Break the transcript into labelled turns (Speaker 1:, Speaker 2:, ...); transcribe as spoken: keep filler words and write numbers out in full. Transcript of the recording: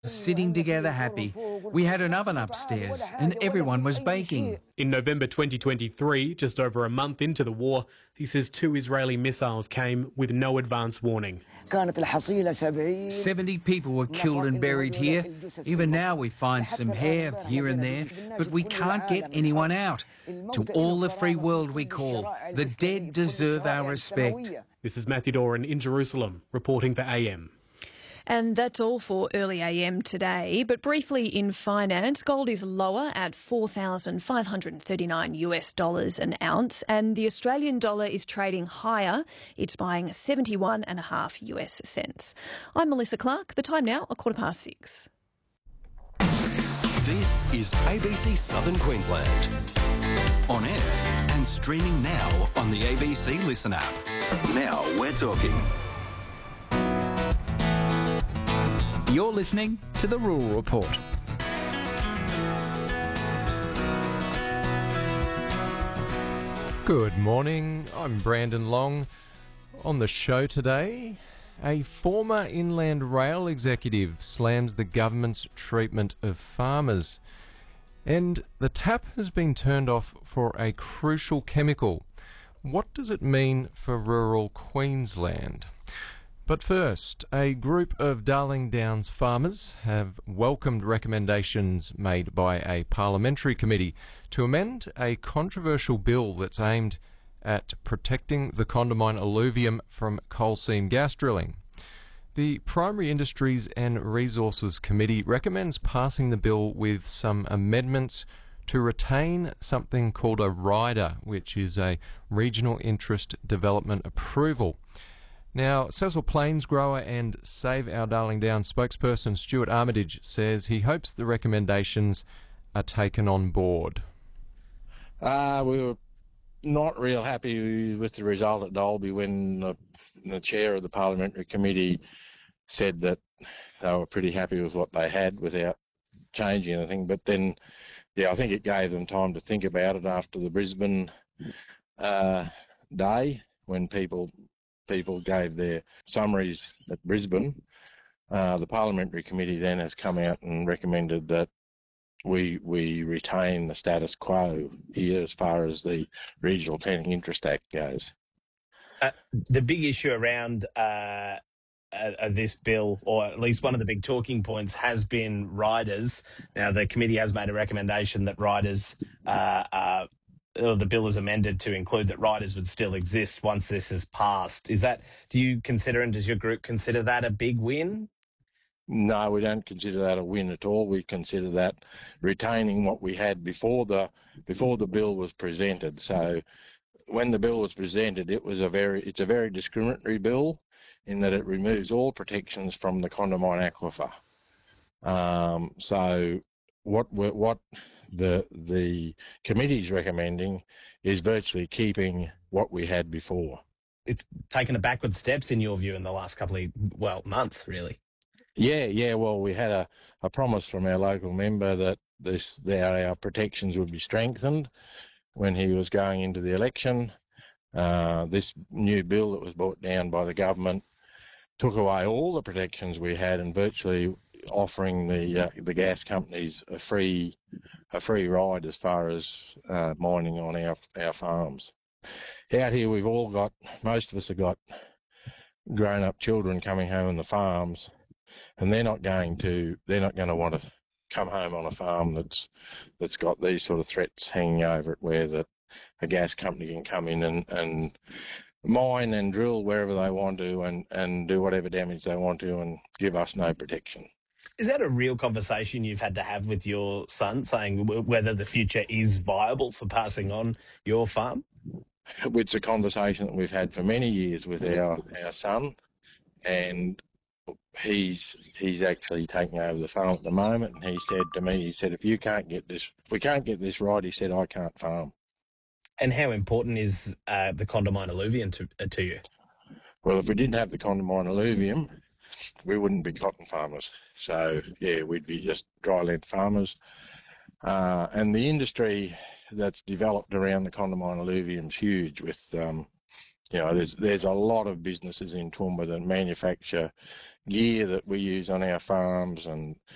Speaker 1: sitting together happy. We had an oven upstairs and everyone was baking.
Speaker 2: In November twenty twenty-three, just over a month into the war, he says two Israeli missiles came with no advance warning.
Speaker 1: seventy people were killed and buried here. Even now we find some hair here and there, but we can't get anyone out. To all the free world we call, the dead deserve our respect.
Speaker 2: This is Matthew Doran in Jerusalem, reporting for A M.
Speaker 3: And that's all for Early A M today. But briefly in finance, gold is lower at four thousand five hundred thirty-nine US dollars an ounce, and the Australian dollar is trading higher. It's buying seventy-one and a half US cents. I'm Melissa Clark. The time now, a quarter past six.
Speaker 4: This is A B C Southern Queensland. On air and streaming now on the A B C Listen app. Now we're talking.
Speaker 5: You're listening to The Rural Report.
Speaker 6: Good morning, I'm Brandon Long. On the show today, a former Inland Rail executive slams the government's treatment of farmers. And the tap has been turned off for a crucial chemical. What does it mean for rural Queensland? But first, a group of Darling Downs farmers have welcomed recommendations made by a parliamentary committee to amend a controversial bill that's aimed at protecting the Condamine alluvium from coal seam gas drilling. The Primary Industries and Resources Committee recommends passing the bill with some amendments to retain something called a rider, which is a regional interest development approval. Now, Cecil Plains grower and Save Our Darling Downs spokesperson Stuart Armitage says he hopes the recommendations are taken on board.
Speaker 7: Uh, we were not real happy with the result at Dalby when the, the chair of the parliamentary committee said that they were pretty happy with what they had without changing anything. But then, yeah, I think it gave them time to think about it after the Brisbane uh, day when people... people gave their summaries at Brisbane. Uh, the parliamentary committee then has come out and recommended that we we retain the status quo here as far as the Regional Planning Interest Act goes.
Speaker 8: Uh, the big issue around uh, uh, this bill, or at least one of the big talking points, has been riders. Now, the committee has made a recommendation that riders uh, are or the bill is amended to include that riders would still exist once this is passed. Is that, do you consider, and does your group consider that a big win?
Speaker 7: No, we don't consider that a win at all. We consider that retaining what we had before the before the bill was presented. So when the bill was presented, it was a very it's a very discriminatory bill in that it removes all protections from the Condamine aquifer. Um, so what what the the committee's recommending is virtually keeping what we had before.
Speaker 8: It's taken a backward steps in your view in the last couple of, well, months, really.
Speaker 7: Yeah, yeah. Well, we had a, a promise from our local member that this that our protections would be strengthened when he was going into the election. Uh, this new bill that was brought down by the government took away all the protections we had and virtually offering the uh, the gas companies a free a free ride as far as uh, mining on our our farms. Out here, we've all got most of us have got grown up children coming home on the farms, and they're not going to they're not going to want to come home on a farm that's that's got these sort of threats hanging over it, where the a gas company can come in and and mine and drill wherever they want to and and do whatever damage they want to and give us no protection.
Speaker 8: Is that a real conversation you've had to have with your son, saying w- whether the future is viable for passing on your farm?
Speaker 7: It's a conversation that we've had for many years with our, our son, and he's he's actually taking over the farm at the moment. And he said to me, he said, if you can't get this, if we can't get this right, he said, I can't farm.
Speaker 8: And how important is uh, the Condamine alluvium to, uh, to you?
Speaker 7: Well, if we didn't have the Condamine alluvium, we wouldn't be cotton farmers. So, yeah, we'd be just dryland farmers. Uh, and the industry that's developed around the Condamine alluvium is huge with, um, you know, there's there's a lot of businesses in Toowoomba that manufacture gear that we use on our farms and